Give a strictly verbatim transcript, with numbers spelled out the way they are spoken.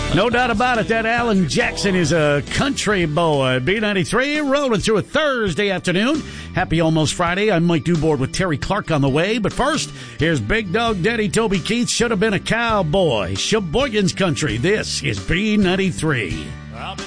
No doubt about it, that Alan Jackson is a country boy. B ninety-three rolling through a Thursday afternoon. Happy almost Friday. I'm Mike Dubord with Terry Clark on the way. But first, here's Big Dog Daddy Toby Keith. Should have been a cowboy. Sheboygan's country. This is B ninety-three. I'll be